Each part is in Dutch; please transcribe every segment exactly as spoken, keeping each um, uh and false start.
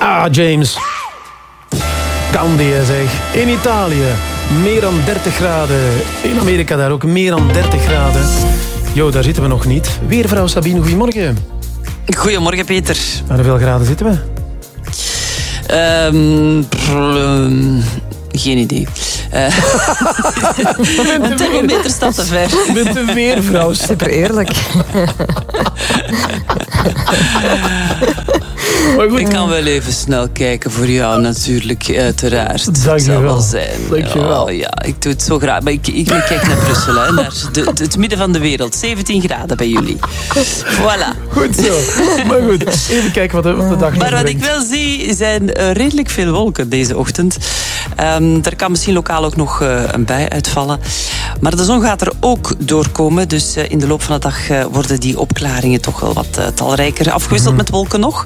Ah, James. Kan die, zeg. In Italië, meer dan dertig graden. In Amerika daar ook meer dan dertig graden. Jo, daar zitten we nog niet. Weervrouw Sabine, goedemorgen. Goedemorgen, Peter. Aan hoeveel graden zitten we? Um, um, geen idee. Uh, een thermometer staat te ver. Met de weervrouw. Super eerlijk. Maar goed. Ik kan wel even snel kijken voor jou natuurlijk, uiteraard. Dank je wel. Zijn. Dank je wel. Oh, ja, ik doe het zo graag. Maar ik, ik, ik kijk naar Brussel, hè, naar de, de, het midden van de wereld. zeventien graden bij jullie. Voilà. Goed zo. Maar goed, even kijken wat de, wat de dag Maar wat brengt. ik wel zie, zijn uh, redelijk veel wolken deze ochtend. Um, er kan misschien lokaal ook nog uh, een bui uitvallen. Maar de zon gaat er ook doorkomen. Dus uh, in de loop van de dag uh, worden die opklaringen toch wel wat uh, talrijker. Afgewisseld mm. met wolken nog.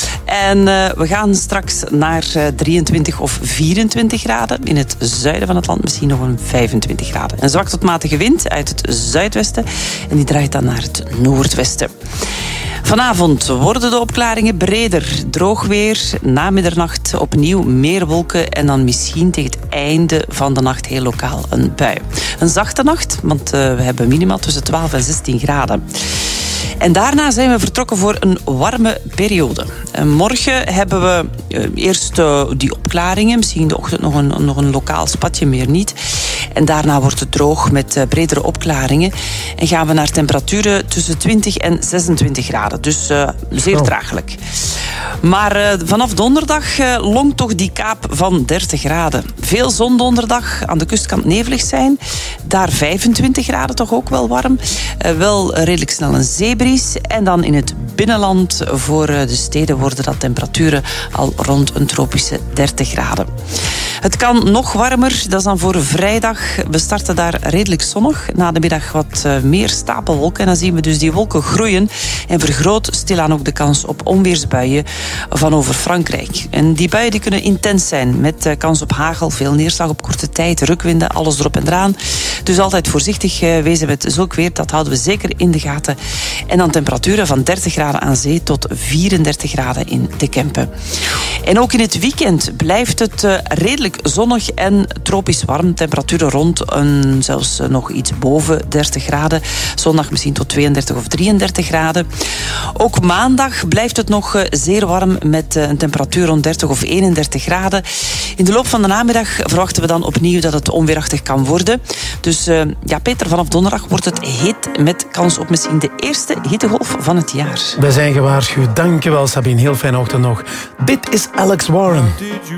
En uh, we gaan straks naar uh, drieëntwintig of vierentwintig graden. In het zuiden van het land misschien nog een vijfentwintig graden. Een zwak tot matige wind uit het zuidwesten. En die draait dan naar het noordwesten. Vanavond worden de opklaringen breder. Droog weer, na middernacht opnieuw meer wolken en dan misschien tegen het einde van de nacht heel lokaal een bui. Een zachte nacht, want uh, we hebben minimaal tussen twaalf en zestien graden. En daarna zijn we vertrokken voor een warme periode. En morgen hebben we uh, eerst uh, die opklaringen. Misschien in de ochtend nog een, nog een lokaal spatje, meer niet. En daarna wordt het droog met uh, bredere opklaringen. En gaan we naar temperaturen tussen twintig en zesentwintig graden. Dus uh, zeer oh. draaglijk. Maar uh, vanaf donderdag uh, longt toch die kaap van dertig graden. Veel zon donderdag, aan de kust kan het nevelig zijn. Daar vijfentwintig graden, toch ook wel warm. Uh, wel redelijk snel een zeebries. En dan in het binnenland voor de steden worden dat temperaturen al rond een tropische dertig graden. Het kan nog warmer, dat is dan voor vrijdag. We starten daar redelijk zonnig. Na de middag wat meer stapelwolken. En dan zien we dus die wolken groeien en vergroot stilaan ook de kans op onweersbuien van over Frankrijk. En die buien die kunnen intens zijn met kans op hagel, veel neerslag op korte tijd, rukwinden, alles erop en eraan. Dus altijd voorzichtig wezen met zulk weer, dat houden we zeker in de gaten. En dan temperaturen van dertig graden aan zee tot vierendertig graden in de Kempen. En ook in het weekend blijft het uh, redelijk zonnig en tropisch warm. Temperaturen rond een, zelfs uh, nog iets boven dertig graden. Zondag misschien tot tweeëndertig of drieëndertig graden. Ook maandag blijft het nog uh, zeer warm met uh, een temperatuur rond dertig of eenendertig graden. In de loop van de namiddag verwachten we dan opnieuw dat het onweerachtig kan worden. Dus uh, ja, Peter, vanaf donderdag wordt het heet met kans op misschien de eerste hittegolf van het jaar. We zijn gewaarschuwd. Dankjewel, Sabine. Heel fijne ochtend nog. Dit is Alex Warren.